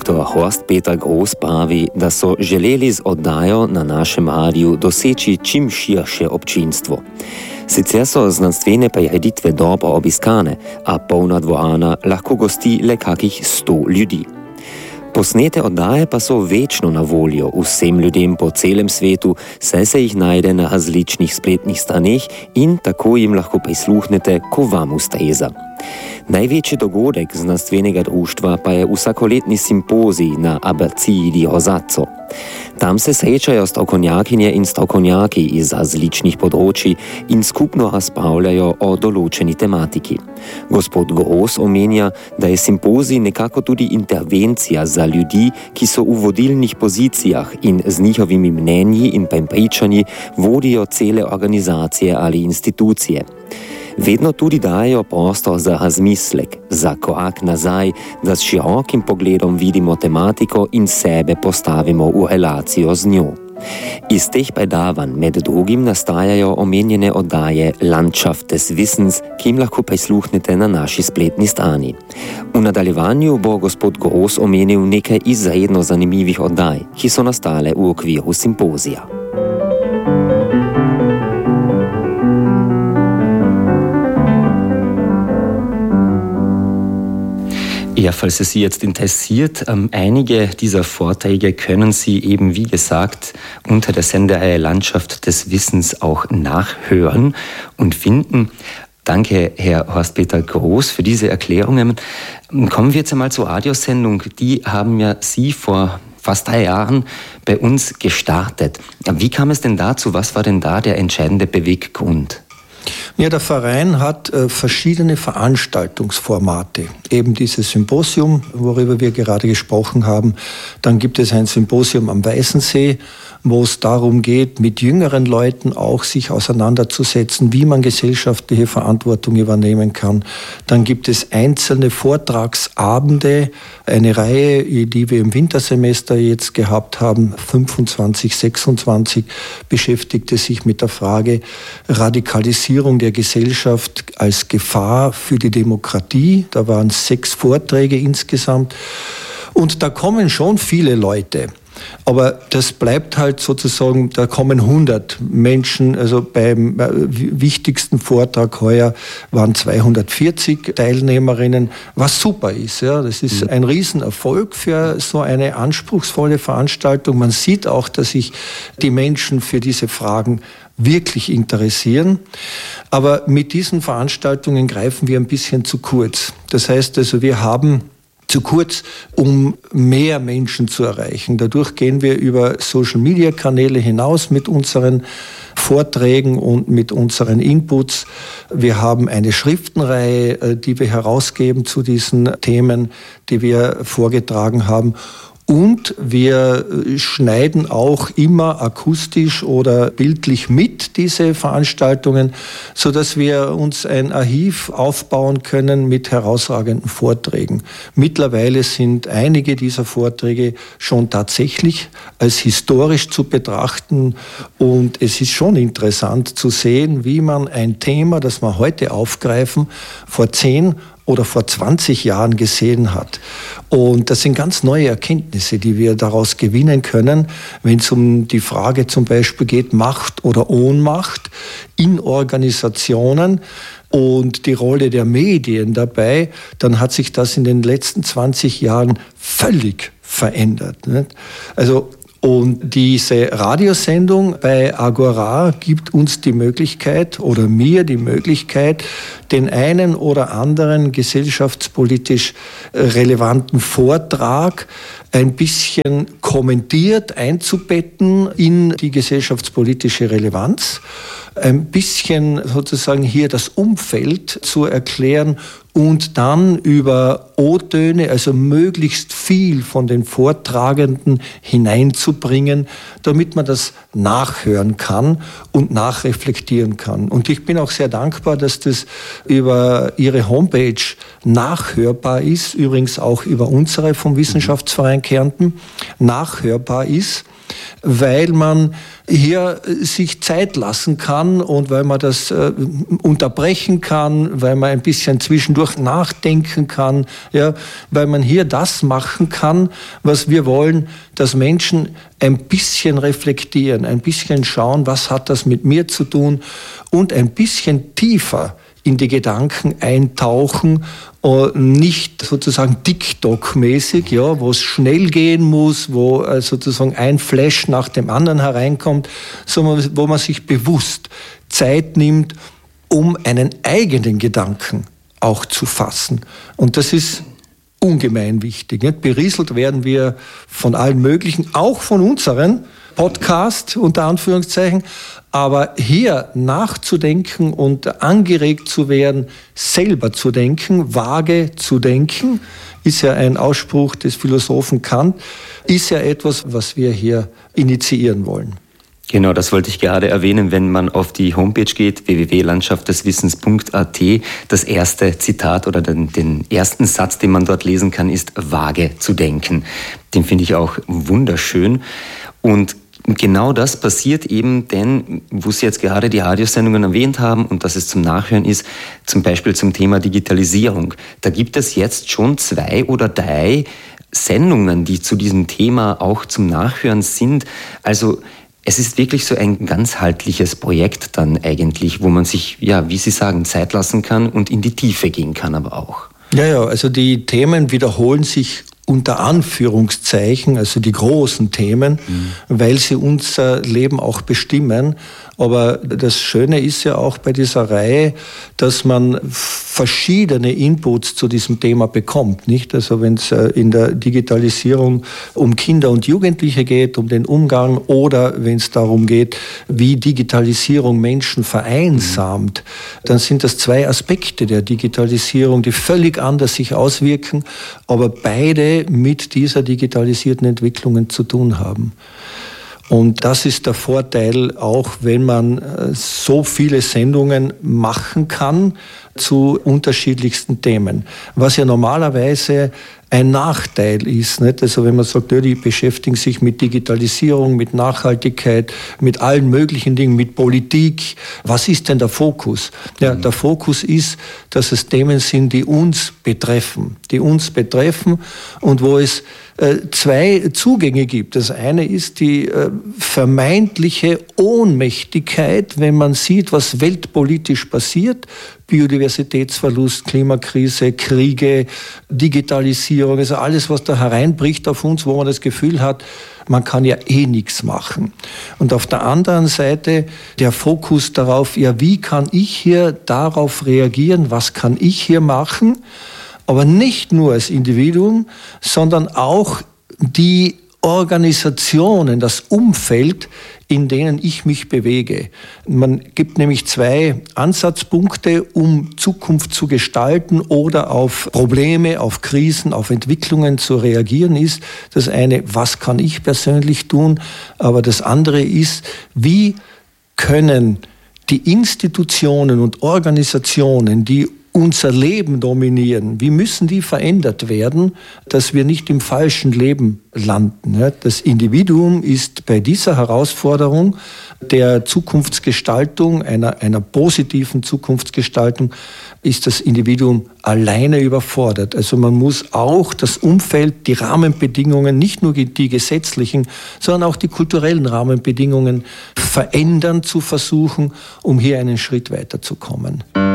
Dr. Horst-Peter Groß pravi, da so želeli z oddajo na našem radiju doseči čim širše občinstvo. Sicer so znanstvene prireditve dobro obiskane, a polna dvorana lahko gosti le kakih 100 ljudi. Posnete oddaje pa so večno na voljo vsem ljudem po celem svetu, saj se jih najde na različnih spletnih straneh in tako jim lahko prisluhnete, ko vam ustreza. Največji dogodek znanstvenega društva pa je vsakoletni simpozij na Abbaziji di Rosazzo. Tam se srečajo strokovnjakinje in strokovnjaki iz različnih področji in skupno razpravljajo o določeni tematiki. Gospod Groß omenja, da je simpozij nekako tudi intervencija za ljudi, ki so v vodilnih pozicijah in z njihovimi mnenji in prepričanji vodijo cele organizacije ali institucije. Vedno tudi dajo prostor za razmislek, za korak nazaj, da s širokim pogledom vidimo tematiko in sebe postavimo v relacijo z njo. Iz teh predavanj med drugim nastajajo omenjene oddaje Landschaft des Wissens, ki jim lahko prisluhnete na naši spletni strani. V nadaljevanju bo gospod Groß omenil nekaj izredno zanimivih oddaj, ki so nastale v okviru simpozija. Ja, falls es Sie jetzt interessiert, einige dieser Vorträge können Sie eben, wie gesagt, unter der Sendereihe Landschaft des Wissens auch nachhören und finden. Danke, Herr Horst-Peter Groß, für diese Erklärungen. Kommen wir jetzt einmal zur Radiosendung. Die haben ja Sie vor fast 3 Jahren bei uns gestartet. Wie kam es denn dazu? Was war denn da der entscheidende Beweggrund? Ja, der Verein hat verschiedene Veranstaltungsformate. Eben dieses Symposium, worüber wir gerade gesprochen haben. Dann gibt es ein Symposium am Weißensee, wo es darum geht, mit jüngeren Leuten auch sich auseinanderzusetzen, wie man gesellschaftliche Verantwortung übernehmen kann. Dann gibt es einzelne Vortragsabende, eine Reihe, die wir im Wintersemester jetzt gehabt haben, 25, 26, beschäftigte sich mit der Frage Radikalisierung der Gesellschaft als Gefahr für die Demokratie. Da waren 6 Vorträge insgesamt. Und da kommen schon viele Leute. Aber das bleibt halt sozusagen, da kommen 100 Menschen, also beim wichtigsten Vortrag heuer waren 240 Teilnehmerinnen, was super ist. Ja. Das ist ein Riesenerfolg für so eine anspruchsvolle Veranstaltung. Man sieht auch, dass sich die Menschen für diese Fragen wirklich interessieren. Aber mit diesen Veranstaltungen greifen wir ein bisschen zu kurz. Das heißt also, wir haben zu kurz, um mehr Menschen zu erreichen. Dadurch gehen wir über Social-Media-Kanäle hinaus mit unseren Vorträgen und mit unseren Inputs. Wir haben eine Schriftenreihe, die wir herausgeben zu diesen Themen, die wir vorgetragen haben. Und wir schneiden auch immer akustisch oder bildlich mit diese Veranstaltungen, sodass wir uns ein Archiv aufbauen können mit herausragenden Vorträgen. Mittlerweile sind einige dieser Vorträge schon tatsächlich als historisch zu betrachten. Und es ist schon interessant zu sehen, wie man ein Thema, das wir heute aufgreifen, vor 10 oder vor 20 Jahren gesehen hat. Und das sind ganz neue Erkenntnisse, die wir daraus gewinnen können, wenn es um die Frage zum Beispiel geht, Macht oder Ohnmacht in Organisationen und die Rolle der Medien dabei, dann hat sich das in den letzten 20 Jahren völlig verändert. Nicht? Also und diese Radiosendung bei Agora gibt uns die Möglichkeit oder mir die Möglichkeit, den einen oder anderen gesellschaftspolitisch relevanten Vortrag ein bisschen kommentiert einzubetten in die gesellschaftspolitische Relevanz, ein bisschen sozusagen hier das Umfeld zu erklären und dann über O-Töne, also möglichst viel von den Vortragenden hineinzubringen, damit man das nachhören kann und nachreflektieren kann. Und ich bin auch sehr dankbar, dass das über Ihre Homepage nachhörbar ist, übrigens auch über unsere vom Wissenschaftsverein Kärnten nachhörbar ist. weil man hier sich Zeit lassen kann und weil man das unterbrechen kann, weil man ein bisschen zwischendurch nachdenken kann, ja, weil man hier das machen kann, was wir wollen, dass Menschen ein bisschen reflektieren, ein bisschen schauen, was hat das mit mir zu tun und ein bisschen tiefer in die Gedanken eintauchen, nicht sozusagen TikTok-mäßig, ja, wo es schnell gehen muss, wo sozusagen ein Flash nach dem anderen hereinkommt, sondern wo man sich bewusst Zeit nimmt, um einen eigenen Gedanken auch zu fassen. Und das ist ungemein wichtig. Nicht? Berieselt werden wir von allen möglichen, auch von unseren Podcast unter Anführungszeichen, aber hier nachzudenken und angeregt zu werden, selber zu denken, vage zu denken, ist ja ein Ausspruch des Philosophen Kant, ist ja etwas, was wir hier initiieren wollen. Genau, das wollte ich gerade erwähnen, wenn man auf die Homepage geht, www.landschaftsdeswissens.at, das erste Zitat oder den ersten Satz, den man dort lesen kann, ist vage zu denken. Den finde ich auch wunderschön. Und genau das passiert eben, denn, wo Sie jetzt gerade die Radiosendungen erwähnt haben und dass es zum Nachhören ist, zum Beispiel zum Thema Digitalisierung. Da gibt es jetzt schon 2 oder 3 Sendungen, die zu diesem Thema auch zum Nachhören sind. Also es ist wirklich so ein ganzheitliches Projekt dann eigentlich, wo man sich, ja, wie Sie sagen, Zeit lassen kann und in die Tiefe gehen kann aber auch. Ja, also die Themen wiederholen sich unter Anführungszeichen, also die großen Themen, weil sie unser Leben auch bestimmen. Aber das Schöne ist ja auch bei dieser Reihe, dass man verschiedene Inputs zu diesem Thema bekommt, nicht? Also wenn es in der Digitalisierung um Kinder und Jugendliche geht, um den Umgang oder wenn es darum geht, wie Digitalisierung Menschen vereinsamt, dann sind das 2 Aspekte der Digitalisierung, die völlig anders sich auswirken, aber beide mit dieser digitalisierten Entwicklungen zu tun haben. Und das ist der Vorteil, auch wenn man so viele Sendungen machen kann zu unterschiedlichsten Themen. Was ja normalerweise ein Nachteil ist, nicht? Also wenn man sagt, ja, die beschäftigen sich mit Digitalisierung, mit Nachhaltigkeit, mit allen möglichen Dingen, mit Politik. Was ist denn der Fokus? Ja, der Fokus ist, dass es Themen sind, die uns betreffen und wo es 2 Zugänge gibt. Das eine ist die vermeintliche Ohnmächtigkeit, wenn man sieht, was weltpolitisch passiert, Biodiversitätsverlust, Klimakrise, Kriege, Digitalisierung, also alles, was da hereinbricht auf uns, wo man das Gefühl hat, man kann ja eh nichts machen. Und auf der anderen Seite der Fokus darauf, ja, wie kann ich hier darauf reagieren, was kann ich hier machen? Aber nicht nur als Individuum, sondern auch die Organisationen, das Umfeld, in denen ich mich bewege. Man gibt nämlich 2 Ansatzpunkte, um Zukunft zu gestalten oder auf Probleme, auf Krisen, auf Entwicklungen zu reagieren ist. Das eine, was kann ich persönlich tun? Aber das andere ist, wie können die Institutionen und Organisationen, die unser Leben dominieren, wie müssen die verändert werden, dass wir nicht im falschen Leben landen. Das Individuum ist bei dieser Herausforderung der Zukunftsgestaltung, einer positiven Zukunftsgestaltung, ist das Individuum alleine überfordert. Also man muss auch das Umfeld, die Rahmenbedingungen, nicht nur die gesetzlichen, sondern auch die kulturellen Rahmenbedingungen verändern zu versuchen, um hier einen Schritt weiterzukommen.